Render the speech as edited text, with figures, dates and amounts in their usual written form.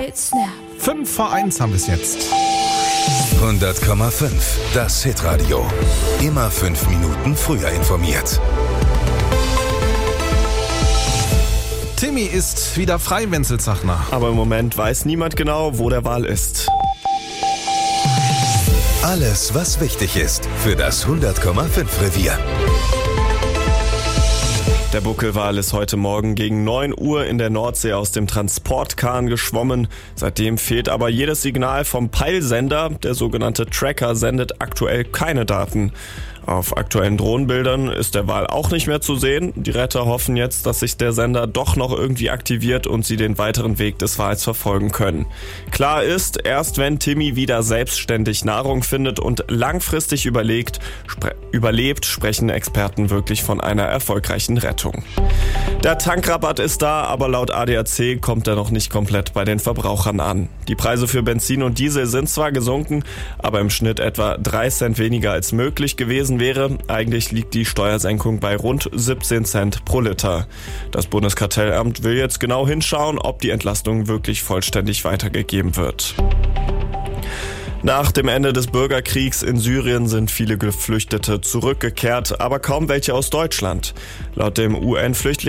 right snap. 5:05 haben wir es jetzt. 100,5. Das Hitradio. Immer 5 Minuten früher informiert. Timmy ist wieder frei, Wenzel-Zachner. Aber im Moment weiß niemand genau, wo der Wal ist. Alles, was wichtig ist für das 100,5 Revier. Der Buckelwal ist heute Morgen gegen 9 Uhr in der Nordsee aus dem Transportkahn geschwommen. Seitdem fehlt aber jedes Signal vom Peilsender. Der sogenannte Tracker sendet aktuell keine Daten. Auf aktuellen Drohnenbildern ist der Wal auch nicht mehr zu sehen. Die Retter hoffen jetzt, dass sich der Sender doch noch irgendwie aktiviert und sie den weiteren Weg des Wals verfolgen können. Klar ist, erst wenn Timmy wieder selbstständig Nahrung findet und langfristig überlebt, sprechen Experten wirklich von einer erfolgreichen Rettung. Der Tankrabatt ist da, aber laut ADAC kommt er noch nicht komplett bei den Verbrauchern an. Die Preise für Benzin und Diesel sind zwar gesunken, aber im Schnitt etwa 3 Cent weniger als möglich gewesen wäre. Eigentlich liegt die Steuersenkung bei rund 17 Cent pro Liter. Das Bundeskartellamt will jetzt genau hinschauen, ob die Entlastung wirklich vollständig weitergegeben wird. Nach dem Ende des Bürgerkriegs in Syrien sind viele Geflüchtete zurückgekehrt, aber kaum welche aus Deutschland. Laut dem UN-Flüchtlings